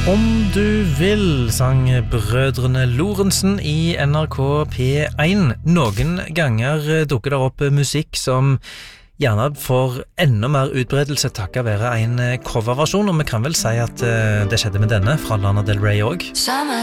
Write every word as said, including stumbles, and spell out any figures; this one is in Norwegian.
Om du vil, sang brødrene Lorentzen i N R K P én. Noen ganger dukker det opp musikk som gjerne får enda mer utbredelse takket være en coverversjon, og vi kan vel si at det skjedde med denne fra Lana Del Rey også.